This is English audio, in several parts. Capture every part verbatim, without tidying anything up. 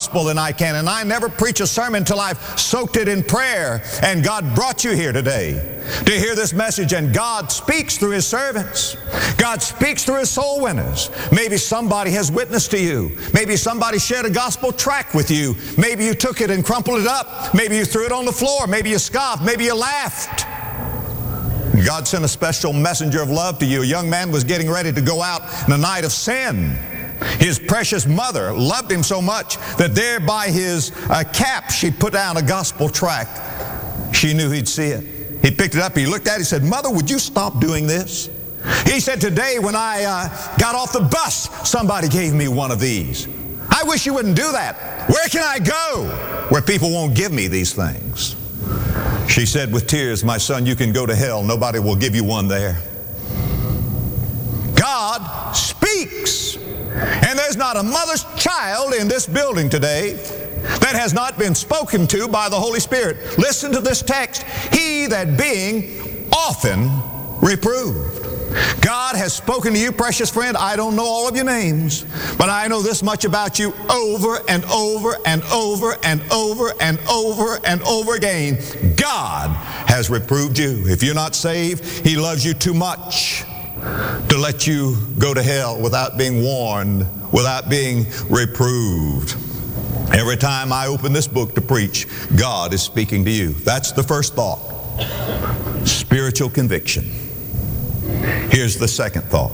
gospel than I can, and I never preach a sermon till I've soaked it in prayer. And God brought you here today to hear this message, and God speaks through His servants. God speaks through His soul winners. Maybe somebody has witnessed to you. Maybe somebody shared a gospel tract with you. Maybe you took it and crumpled it up. Maybe you threw it on the floor. Maybe you scoffed. Maybe you laughed. God sent a special messenger of love to you. A young man was getting ready to go out in a night of sin. His precious mother loved him so much that there by his uh, cap she put down a gospel tract. She knew he'd see it. He picked it up, he looked at it, he said, "Mother, would you stop doing this?" He said, "Today when I uh, got off the bus, somebody gave me one of these. I wish you wouldn't do that. Where can I go where people won't give me these things?" She said with tears, "My son, you can go to hell. Nobody will give you one there." God speaks. And there's not a mother's child in this building today that has not been spoken to by the Holy Spirit. Listen to this text. He that being often reproved. God has spoken to you, precious friend. I don't know all of your names, but I know this much about you over and over and over and over and over and over again. God has reproved you. If you're not saved, He loves you too much to let you go to hell without being warned, without being reproved. Every time I open this book to preach, God is speaking to you. That's the first thought. Spiritual conviction. Here's the second thought.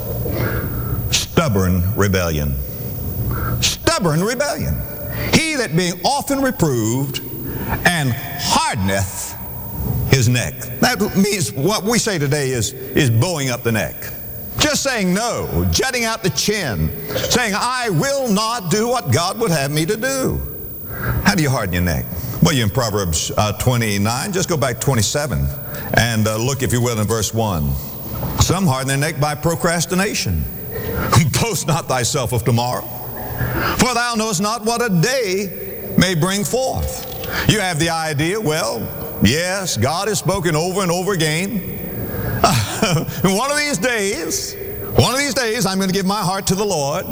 Stubborn rebellion. Stubborn rebellion. He that being often reproved and hardeneth his neck. That means what we say today is, is bowing up the neck. Just saying no, jutting out the chin, saying, "I will not do what God would have me to do." How do you harden your neck? Well, you're in Proverbs uh, twenty-nine. Just go back twenty-seven and uh, look, if you will, in verse one. Some harden their neck by procrastination. Boast not thyself of tomorrow, for thou knowest not what a day may bring forth. You have the idea, well, yes, God has spoken over and over again. Uh, one of these days, one of these days, I'm going to give my heart to the Lord.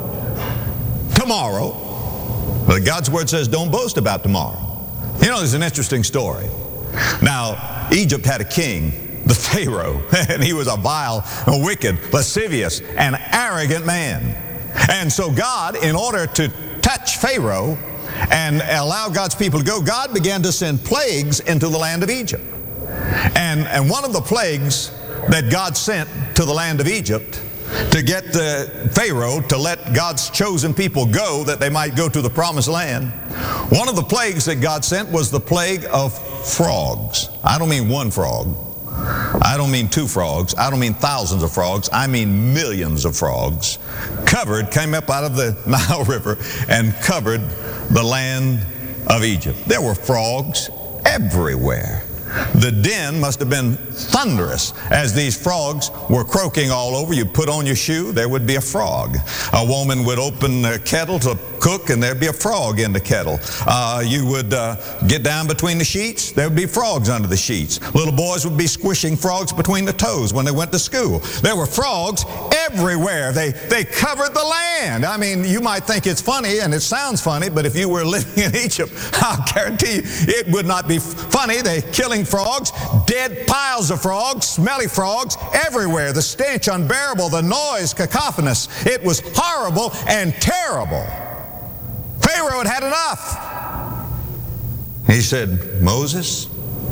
Tomorrow. But God's Word says don't boast about tomorrow. You know, there's an interesting story. Now, Egypt had a king, the Pharaoh, and he was a vile, a wicked, lascivious, and arrogant man. And so God, in order to touch Pharaoh and allow God's people to go, God began to send plagues into the land of Egypt. And, and one of the plagues that God sent to the land of Egypt to get the Pharaoh to let God's chosen people go that they might go to the promised land, one of the plagues that God sent was the plague of frogs. I don't mean one frog. I don't mean two frogs. I don't mean thousands of frogs. I mean millions of frogs covered, came up out of the Nile River and covered the land of Egypt. There were frogs everywhere. The din must have been thunderous as these frogs were croaking all over. You put on your shoe, there would be a frog. A woman would open a kettle to cook, and there'd be a frog in the kettle. Uh, you would uh, get down between the sheets, there would be frogs under the sheets. Little boys would be squishing frogs between the toes when they went to school. There were frogs everywhere. They, they covered the land. I mean, you might think it's funny, and it sounds funny, but if you were living in Egypt, I'll guarantee you it would not be funny. They're killing frogs, dead piles of frogs, smelly frogs everywhere. The stench unbearable, the noise cacophonous. It was horrible and terrible. Pharaoh had had enough. He said, "Moses,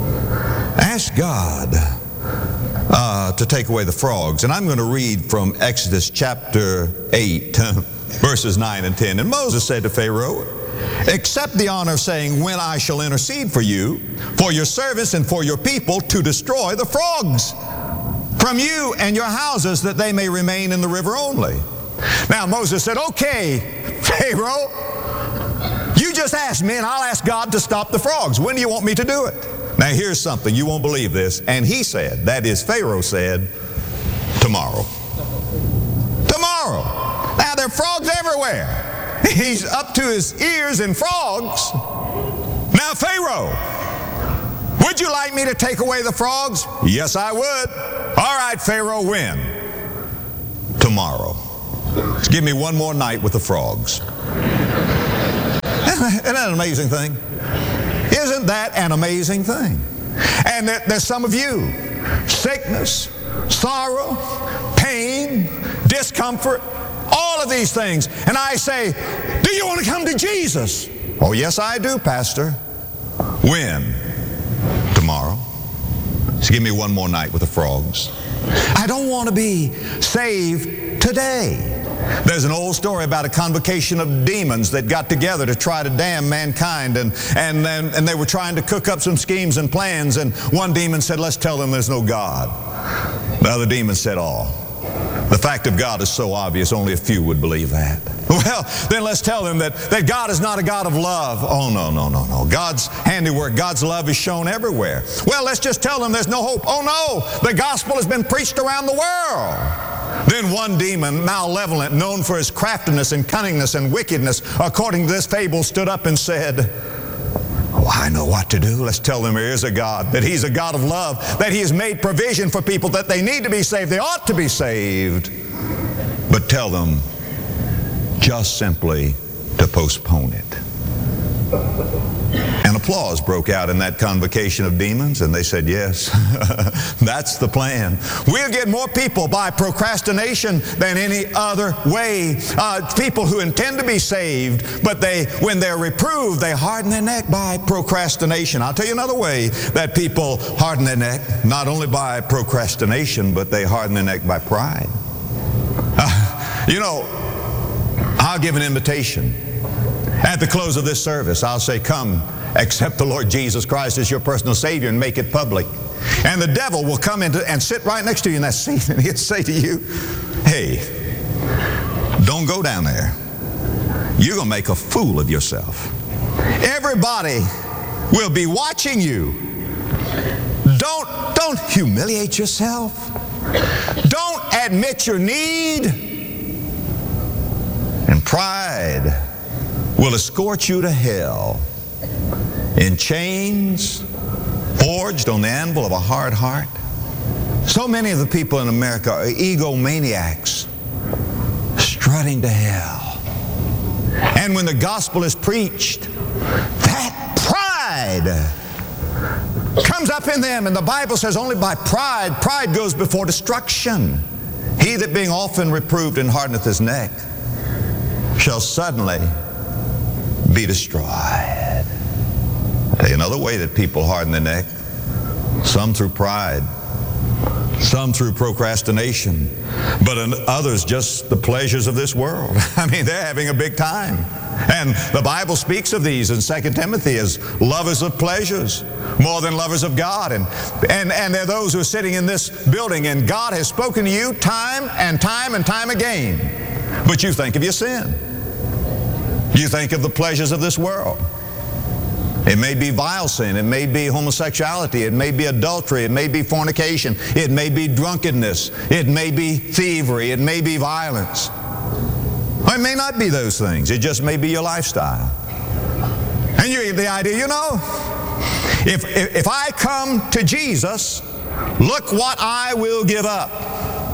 ask God uh, to take away the frogs." And I'm going to read from Exodus chapter eight, verses nine and ten. And Moses said to Pharaoh, "Accept the honor of saying, when I shall intercede for you, for your servants and for your people, to destroy the frogs from you and your houses, that they may remain in the river only." Now Moses said, "Okay, Pharaoh, you just ask me and I'll ask God to stop the frogs. When do you want me to do it?" Now here's something, you won't believe this. And he said, that is Pharaoh said, "Tomorrow." Tomorrow. Now there are frogs everywhere. He's up to his ears in frogs. Now, Pharaoh, would you like me to take away the frogs? Yes, I would. All right, Pharaoh, when? Tomorrow. Just give me one more night with the frogs. Isn't that an amazing thing? Isn't that an amazing thing? And there, there's some of you, sickness, sorrow, pain, discomfort, all of these things. And I say, do you want to come to Jesus? Oh, yes, I do, Pastor. When? Tomorrow. Just give me one more night with the frogs. I don't want to be saved today. There's an old story about a convocation of demons that got together to try to damn mankind, and, and, and, and they were trying to cook up some schemes and plans, and one demon said, let's tell them there's no God. The other demon said, oh, the fact of God is so obvious, only a few would believe that. Well, then let's tell them that, that God is not a God of love. Oh, no, no, no, no. God's handiwork, God's love is shown everywhere. Well, let's just tell them there's no hope. Oh, no, the gospel has been preached around the world. Then one demon, malevolent, known for his craftiness and cunningness and wickedness, according to this fable, stood up and said, oh, I know what to do. Let's tell them there is a God, that He's a God of love, that He has made provision for people, that they need to be saved, they ought to be saved. But tell them just simply to postpone it. And applause broke out in that convocation of demons, and they said, yes, that's the plan. We'll get more people by procrastination than any other way. Uh, people who intend to be saved, but they, when they're reproved, they harden their neck by procrastination. I'll tell you another way that people harden their neck, not only by procrastination, but they harden their neck by pride. Uh, you know, I'll give an invitation. At the close of this service, I'll say, come, accept the Lord Jesus Christ as your personal Savior and make it public. And the devil will come in and sit right next to you in that seat, and he'll say to you, hey, don't go down there. You're going to make a fool of yourself. Everybody will be watching you. Don't, don't humiliate yourself. Don't admit your need. And pride will escort you to hell in chains forged on the anvil of a hard heart. So many of the people in America are egomaniacs strutting to hell. And when the gospel is preached, that pride comes up in them, and the Bible says only by pride, pride goes before destruction. He that being often reproved and hardeneth his neck shall suddenly be destroyed. I'll tell you another way that people harden their neck. Some through pride, some through procrastination, but in others just the pleasures of this world. I mean, they're having a big time. And the Bible speaks of these in Second Timothy as lovers of pleasures more than lovers of God. And, and, and there are those who are sitting in this building, and God has spoken to you time and time and time again. But you think of your sin. You think of the pleasures of this world. It may be vile sin. It may be homosexuality. It may be adultery. It may be fornication. It may be drunkenness. It may be thievery. It may be violence. Or it may not be those things. It just may be your lifestyle. And you get the idea, you know, if, if, if I come to Jesus, look what I will give up.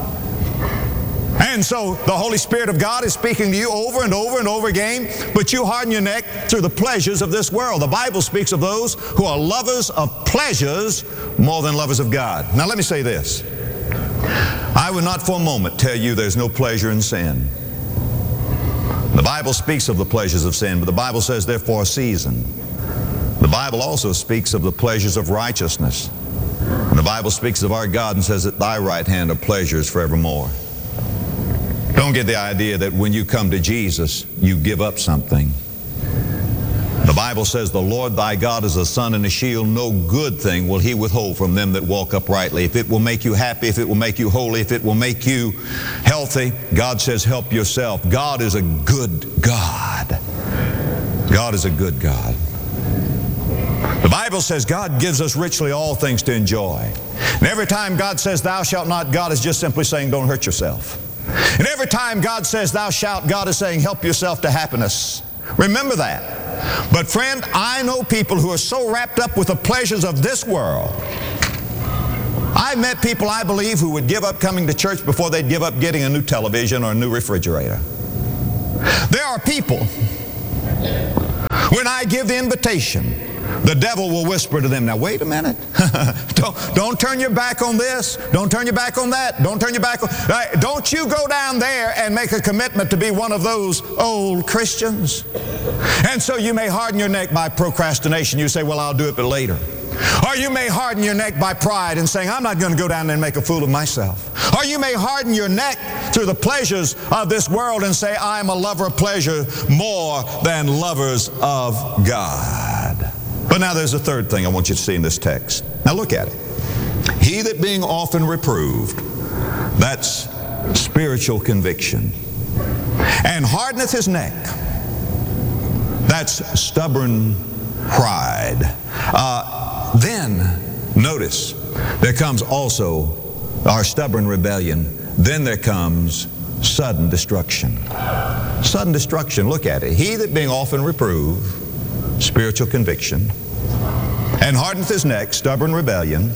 And so the Holy Spirit of God is speaking to you over and over and over again, but you harden your neck through the pleasures of this world. The Bible speaks of those who are lovers of pleasures more than lovers of God. Now let me say this. I would not for a moment tell you there's no pleasure in sin. The Bible speaks of the pleasures of sin, but the Bible says they're for a season. The Bible also speaks of the pleasures of righteousness. And the Bible speaks of our God and says, at thy right hand are pleasures forevermore. Don't get the idea that when you come to Jesus, you give up something. The Bible says, the Lord thy God is a sun and a shield. No good thing will He withhold from them that walk uprightly. If it will make you happy, if it will make you holy, if it will make you healthy, God says, help yourself. God is a good God. God is a good God. The Bible says God gives us richly all things to enjoy. And every time God says, thou shalt not, God is just simply saying, don't hurt yourself. And every time God says, thou shalt, God is saying, help yourself to happiness. Remember that. But friend, I know people who are so wrapped up with the pleasures of this world. I've met people, I believe, who would give up coming to church before they'd give up getting a new television or a new refrigerator. There are people, When I give the invitation, the devil will whisper to them, now wait a minute. don't, don't turn your back on this. Don't turn your back on that. Don't turn your back on... Uh, don't you go down there and make a commitment to be one of those old Christians. And so you may harden your neck by procrastination. You say, well, I'll do it but later. Or you may harden your neck by pride and saying, I'm not going to go down there and make a fool of myself. Or you may harden your neck through the pleasures of this world and say, I'm a lover of pleasure more than lovers of God. But now there's a third thing I want you to see in this text. Now look at it. He that being often reproved, that's spiritual conviction, and hardeneth his neck, that's stubborn pride. Uh, then, notice, there comes also our stubborn rebellion. Then there comes sudden destruction. Sudden destruction, look at it. He that being often reproved, spiritual conviction, and hardeneth his neck, stubborn rebellion,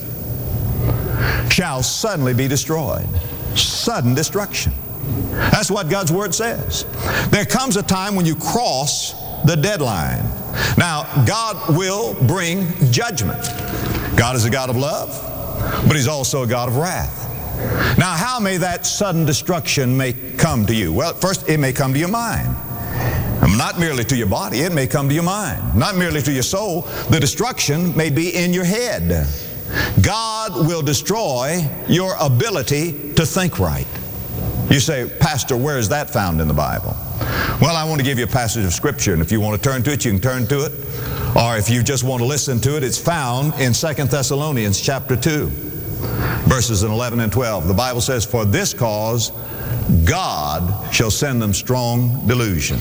shall suddenly be destroyed. Sudden destruction. That's what God's Word says. There comes a time when you cross the deadline. Now, God will bring judgment. God is a God of love, but He's also a God of wrath. Now, how may that sudden destruction may come to you? Well, first, it may come to your mind. Not merely to your body, it may come to your mind. Not merely to your soul. The destruction may be in your head. God will destroy your ability to think right. You say, Pastor, where is that found in the Bible? Well, I want to give you a passage of Scripture, and if you want to turn to it, you can turn to it. Or if you just want to listen to it, it's found in Second Thessalonians chapter two, verses eleven and twelve. The Bible says, for this cause God shall send them strong delusion.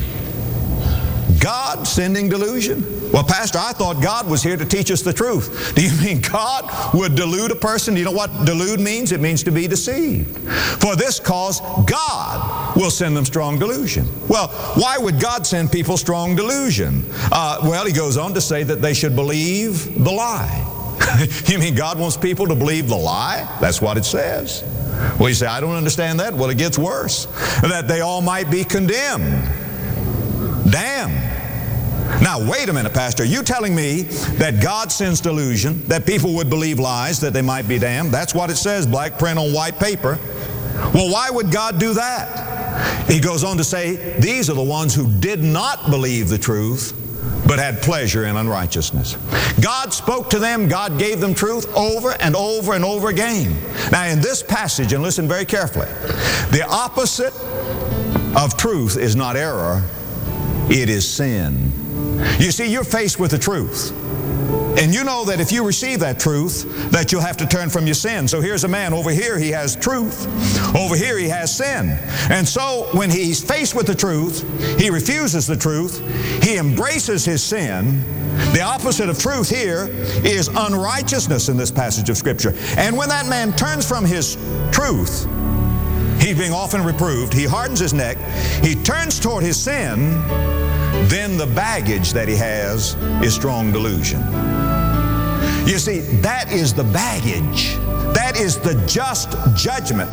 God sending delusion? Well, Pastor, I thought God was here to teach us the truth. Do you mean God would delude a person? Do you know what delude means? It means to be deceived. For this cause, God will send them strong delusion. Well, why would God send people strong delusion? Uh, well, he goes on to say that they should believe the lie. You mean God wants people to believe the lie? That's what it says. Well, you say, I don't understand that. Well, it gets worse. That they all might be condemned. Damned. Now, wait a minute, Pastor. Are you telling me that God sends delusion, that people would believe lies, that they might be damned? That's what it says, black print on white paper. Well, why would God do that? He goes on to say, these are the ones who did not believe the truth, but had pleasure in unrighteousness. God spoke to them, God gave them truth over and over and over again. Now, in this passage, and listen very carefully, the opposite of truth is not error, it is sin. You see, you're faced with the truth. And you know that if you receive that truth, that you'll have to turn from your sin. So here's a man over here, he has truth. Over here he has sin. And so when he's faced with the truth, he refuses the truth. He embraces his sin. The opposite of truth here is unrighteousness in this passage of Scripture. And when that man turns from his truth, he's being often reproved, he hardens his neck, he turns toward his sin, then the baggage that he has is strong delusion. You see, that is the baggage. That is the just judgment.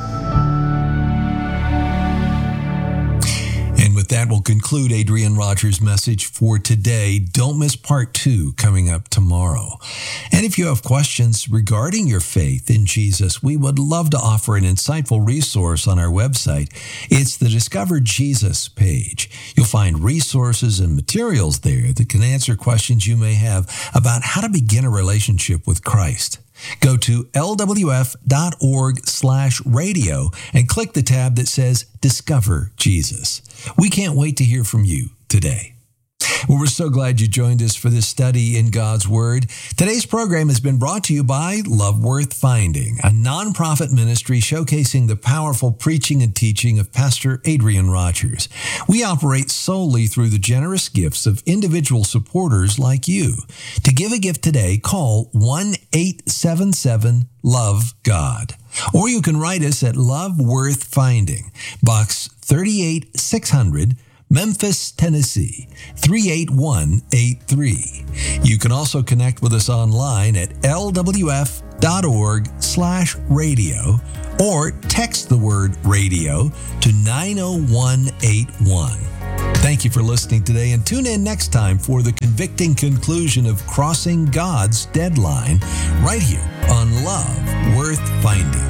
And with that, we'll conclude Adrian Rogers' message for today. Don't miss part two coming up tomorrow. And if you have questions regarding your faith in Jesus, we would love to offer an insightful resource on our website. It's the Discover Jesus page. You'll find resources and materials there that can answer questions you may have about how to begin a relationship with Christ. Go to L W F dot org slash radio and click the tab that says Discover Jesus. We can't wait to hear from you today. Well, we're so glad you joined us for this study in God's Word. Today's program has been brought to you by Love Worth Finding, a nonprofit ministry showcasing the powerful preaching and teaching of Pastor Adrian Rogers. We operate solely through the generous gifts of individual supporters like you. To give a gift today, call one eight seven seven love God. Or you can write us at Love Worth Finding, Box thirty-eight six hundred, Memphis, Tennessee, three eight one eight three. You can also connect with us online at L W F dot org slash radio or text the word radio to nine oh one eight one. Thank you for listening today, and tune in next time for the convicting conclusion of Crossing God's Deadline right here on Love Worth Finding.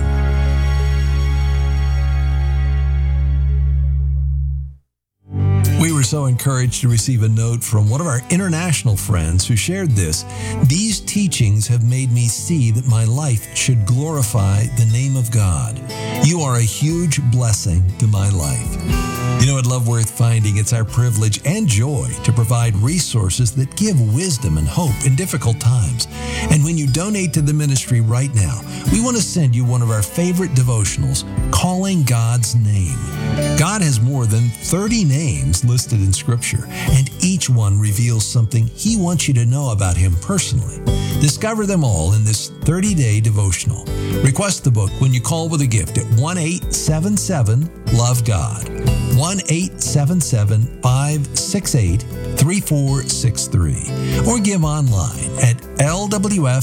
We were so encouraged to receive a note from one of our international friends who shared this. These teachings have made me see that my life should glorify the name of God. You are a huge blessing to my life. You know, at Love Worth Finding, it's our privilege and joy to provide resources that give wisdom and hope in difficult times. And when you donate to the ministry right now, we want to send you one of our favorite devotionals, Calling God's Name. God has more than thirty names listed in Scripture, and each one reveals something He wants you to know about Him personally. Discover them all in this thirty-day devotional. Request the book when you call with a gift at one eight seven seven love God. one eight seven seven five six eight three four six three, or give online at lwf.org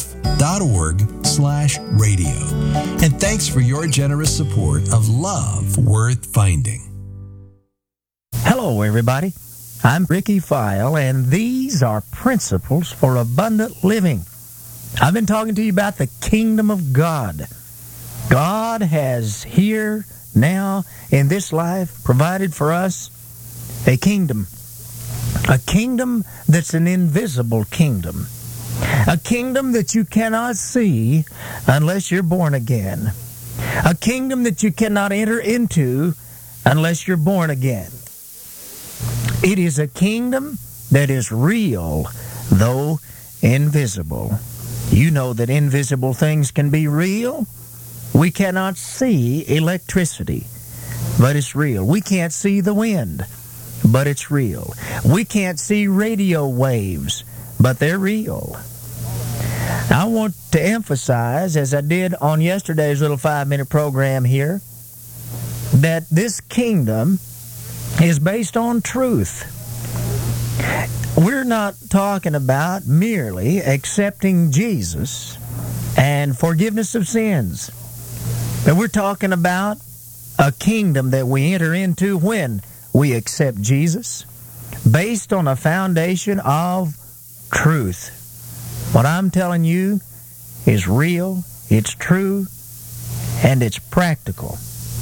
slash radio. And thanks for your generous support of Love Worth Finding. Hello, everybody. I'm Ricky File, and these are Principles for Abundant Living. I've been talking to you about the kingdom of God. God has here, now, in this life, provided for us a kingdom. A kingdom that's an invisible kingdom. A kingdom that you cannot see unless you're born again. A kingdom that you cannot enter into unless you're born again. It is a kingdom that is real, though invisible. You know that invisible things can be real. We cannot see electricity, but it's real. We can't see the wind, but it's real. We can't see radio waves, but they're real. I want to emphasize, as I did on yesterday's little five-minute program here, that this kingdom is based on truth. We're not talking about merely accepting Jesus and forgiveness of sins. But we're talking about a kingdom that we enter into when we accept Jesus, based on a foundation of truth. What I'm telling you is real, it's true, and it's practical.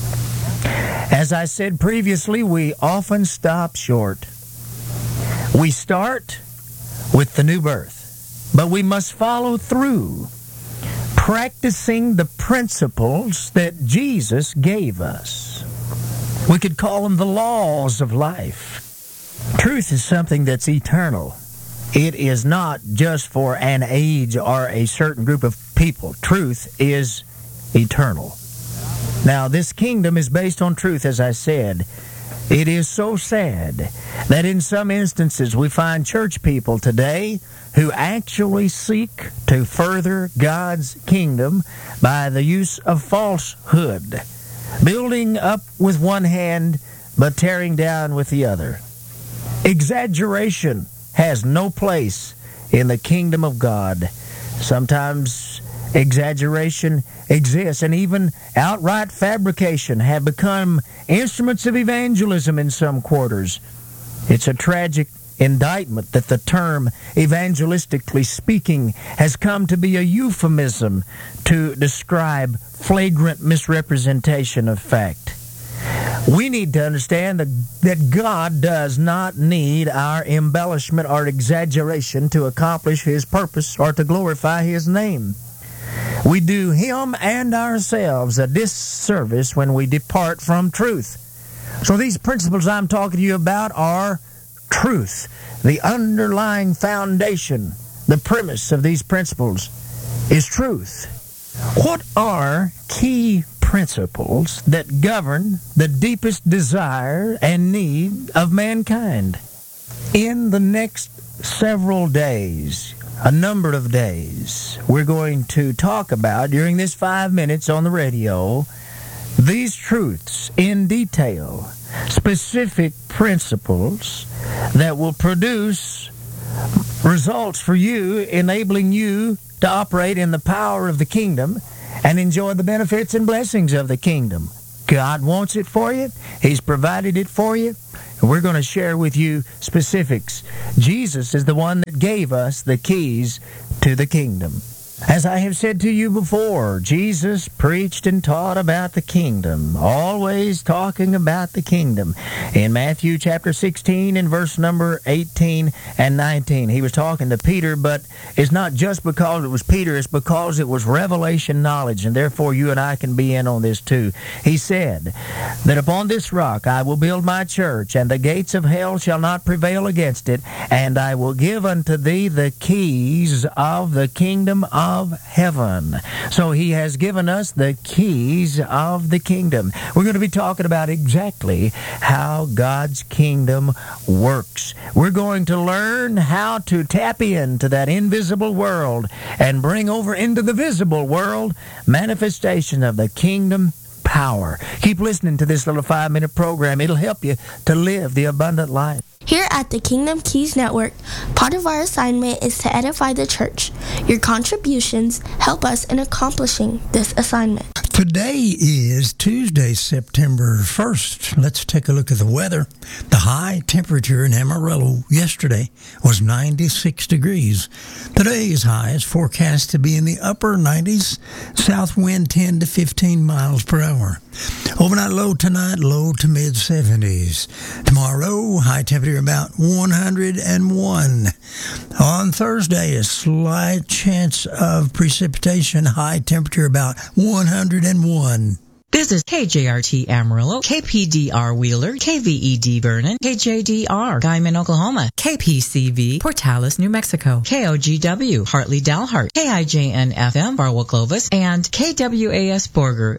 As I said previously, we often stop short. We start with the new birth, but we must follow through, practicing the principles that Jesus gave us. We could call them the laws of life. Truth is something that's eternal. It is not just for an age or a certain group of people. Truth is eternal. Now, this kingdom is based on truth, as I said. It is so sad that in some instances we find church people today who actually seek to further God's kingdom by the use of falsehood, building up with one hand but tearing down with the other. Exaggeration has no place in the kingdom of God. Sometimes exaggeration exists, and even outright fabrication have become instruments of evangelism in some quarters. It's a tragic indictment that the term, evangelistically speaking, has come to be a euphemism to describe flagrant misrepresentation of fact. We need to understand that, that God does not need our embellishment or exaggeration to accomplish His purpose or to glorify His name. We do Him and ourselves a disservice when we depart from truth. So these principles I'm talking to you about are truth. The underlying foundation, the premise of these principles is truth. What are key principles that govern the deepest desire and need of mankind? In the next several days, a number of days, we're going to talk about, during this five minutes on the radio, these truths in detail, specific principles that will produce results for you, enabling you to operate in the power of the kingdom and enjoy the benefits and blessings of the kingdom. God wants it for you. He's provided it for you. We're going to share with you specifics. Jesus is the one that gave us the keys to the kingdom. As I have said to you before, Jesus preached and taught about the kingdom, always talking about the kingdom. In Matthew chapter sixteen and verse number eighteen and nineteen, he was talking to Peter, but it's not just because it was Peter, it's because it was revelation knowledge, and therefore you and I can be in on this too. He said that upon this rock I will build my church, and the gates of hell shall not prevail against it, and I will give unto thee the keys of the kingdom of of heaven. So he has given us the keys of the kingdom. We're going to be talking about exactly how God's kingdom works. We're going to learn how to tap into that invisible world and bring over into the visible world manifestation of the kingdom power. Keep listening to this little five-minute program. It'll help you to live the abundant life. Here at the Kingdom Keys Network, part of our assignment is to edify the church. Your contributions help us in accomplishing this assignment. Today is Tuesday, September first. Let's take a look at the weather. The high temperature in Amarillo yesterday was ninety-six degrees. Today's high is forecast to be in the upper nineties, south wind ten to fifteen miles per hour. Overnight low tonight, low to mid seventies. Tomorrow, high temperature about one hundred one. On Thursday, a slight chance of precipitation, high temperature about one hundred one. This is K J R T Amarillo, K P D R Wheeler, K V E D Vernon, K J D R Guyman, Oklahoma, K P C V Portales, New Mexico, K O G W Hartley Dalhart, K I J N F M Barwell Clovis, and K W A S Borger.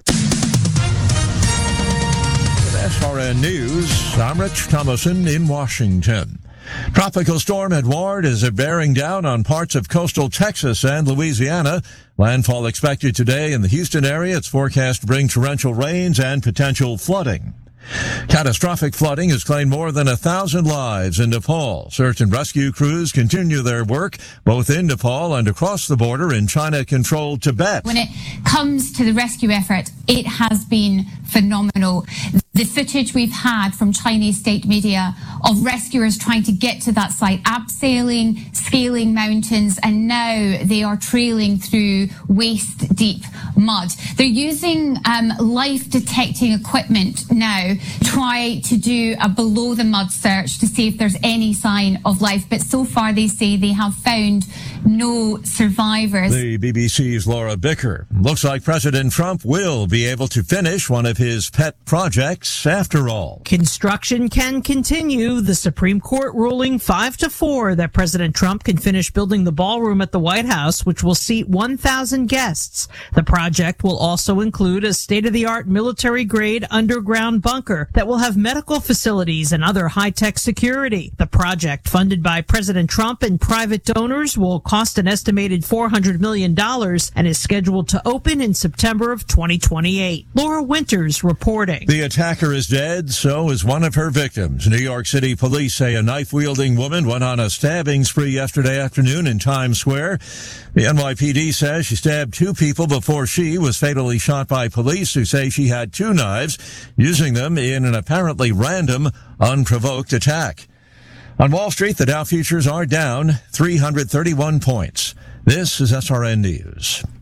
S R N News, I'm Rich Thomason in Washington. Tropical storm Edouard is bearing down on parts of coastal Texas and Louisiana. Landfall expected today in the Houston area. It's forecast to bring torrential rains and potential flooding. Catastrophic flooding has claimed more than a thousand lives in Nepal. Search and rescue crews continue their work both in Nepal and across the border in China-controlled Tibet. When it comes to the rescue effort, it has been phenomenal. The footage we've had from Chinese state media of rescuers trying to get to that site, abseiling, scaling mountains, and now they are trailing through waist-deep mud. They're using um, life-detecting equipment now to try to do a below-the-mud search to see if there's any sign of life. But so far, they say they have found no survivors. The B B C's Laura Bicker. Looks like President Trump will be able to finish one of his pet projects after all. Construction can continue. The Supreme Court ruling five to four that President Trump can finish building the ballroom at the White House, which will seat one thousand guests. The project will also include a state-of-the-art military-grade underground bunker that will have medical facilities and other high-tech security. The project, funded by President Trump and private donors, will cost an estimated four hundred million dollars and is scheduled to open in September of twenty twenty-eight. Laura Winters reporting. The attacker is dead, so is one of her victims. New York City police say a knife-wielding woman went on a stabbing spree yesterday afternoon in Times Square. The N Y P D says she stabbed two people before she was fatally shot by police who say she had two knives, using them in an apparently random, unprovoked attack. On Wall Street, the Dow futures are down three hundred thirty-one points. This is S R N News.